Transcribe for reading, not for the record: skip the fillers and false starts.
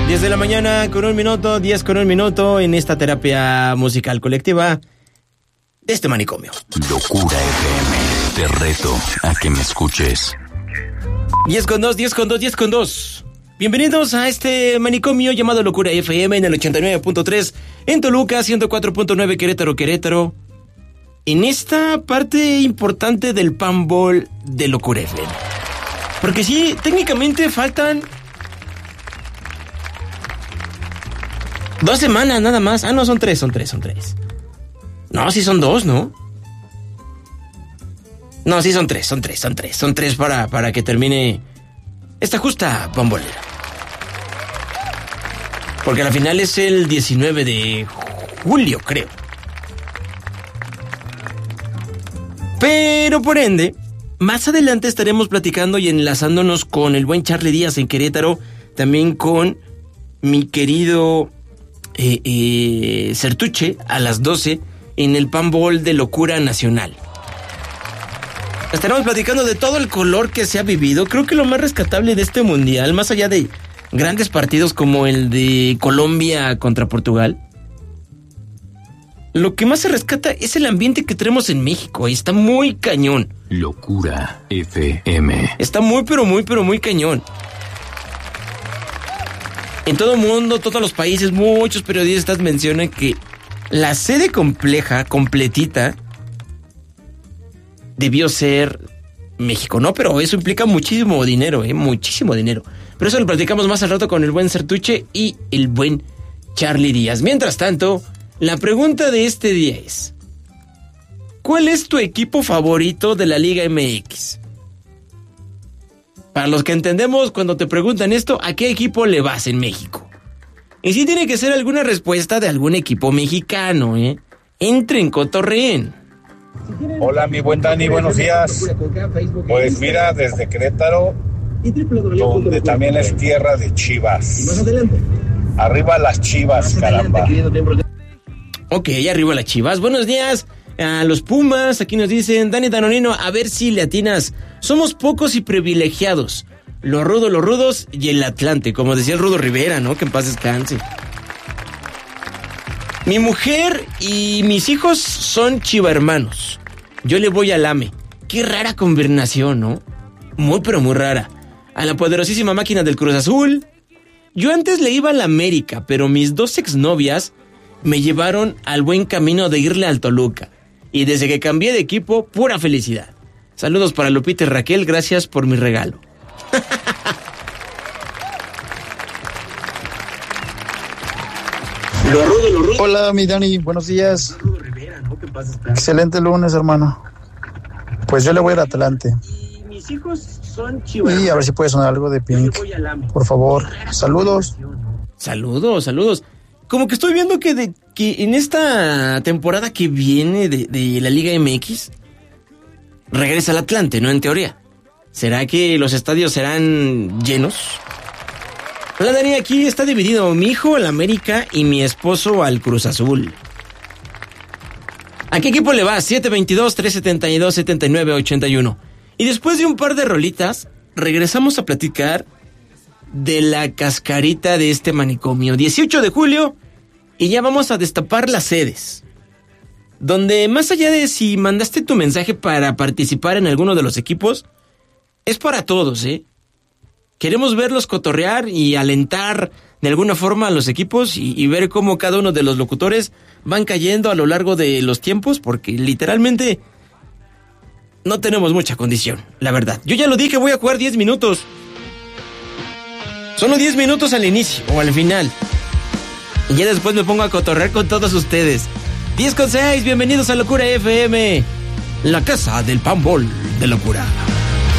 10 de la mañana con 1 minuto, 10 con 1 minuto en esta terapia musical colectiva de este manicomio. Locura FM, te reto a que me escuches. 10 con 2, 10 con 2, 10 con 2. Bienvenidos a este manicomio llamado Locura FM en el 89.3 en Toluca, 104.9 Querétaro. En esta parte importante del Panball de Locura FM. Porque sí, técnicamente faltan 2 semanas nada más. Ah, no, son 3. No, sí son 2, ¿no? No, sí son 3. Son 3 para que termine esta justa pambolera. Porque la final es el 19 de julio, creo. Pero por ende, más adelante estaremos platicando y enlazándonos con el buen Charlie Díaz en Querétaro, también con mi querido Sertuche a las 12 en el Panball de Locura Nacional. Estaremos platicando de todo el color que se ha vivido. Creo que lo más rescatable de este mundial, más allá de grandes partidos como el de Colombia contra Portugal, lo que más se rescata es el ambiente que tenemos en México. Y está muy cañón. Locura FM. Está muy cañón. En todo el mundo, todos los países, muchos periodistas mencionan que la sede completita, debió ser México, ¿no? Pero eso implica muchísimo dinero, muchísimo dinero. Pero eso lo platicamos más al rato con el buen Sertuche y el buen Charlie Díaz. Mientras tanto, la pregunta de este día es: ¿cuál es tu equipo favorito de la Liga MX? Para los que entendemos, cuando te preguntan esto, ¿a qué equipo le vas en México? Y sí tiene que ser alguna respuesta de algún equipo mexicano, ¿eh? Entren, cotorreen. Hola, mi buen Dani, buenos días. Pues mira, desde Querétaro, donde también es tierra de Chivas. Arriba las Chivas, caramba. Ok, arriba las Chivas. Buenos días a los Pumas. Aquí nos dicen, Dani Danonino, a ver si le atinas. Somos pocos y privilegiados. Los rudos y el Atlante. Como decía el Rudo Rivera, ¿no? Que en paz descanse. Mi mujer y mis hijos son chivahermanos. Yo le voy al AME. Qué rara combinación, ¿no? Muy rara. A la poderosísima máquina del Cruz Azul. Yo antes le iba a la América, pero mis 2 exnovias me llevaron al buen camino de irle al Toluca. Y desde que cambié de equipo, pura felicidad. Saludos para Lupita y Raquel, gracias por mi regalo. Hola, mi Dani, buenos días. Excelente lunes, hermano. Pues yo le voy al Atlante. Mis hijos son Chivas. Y a ver si puede sonar algo de Pink, por favor. Saludos. Saludos. Como que estoy viendo que en esta temporada que viene de la Liga MX regresa al Atlante, ¿no? En teoría. ¿Será que los estadios serán llenos? Hola, Dani, aquí está dividido. Mi hijo al América y mi esposo al Cruz Azul. ¿A qué equipo le vas? 722-372-7981. Y después de un par de rolitas, regresamos a platicar de la cascarita de este manicomio. 18 de julio y ya vamos a destapar las sedes. Donde más allá de si mandaste tu mensaje para participar en alguno de los equipos, es para todos, ¿eh? Queremos verlos cotorrear y alentar de alguna forma a los equipos y ver cómo cada uno de los locutores van cayendo a lo largo de los tiempos, porque literalmente no tenemos mucha condición, la verdad. Yo ya lo dije, voy a jugar 10 minutos. Solo 10 minutos al inicio o al final. Y ya después me pongo a cotorrear con todos ustedes. 10 con 6, bienvenidos a Locura FM, la casa del Panball de Locura.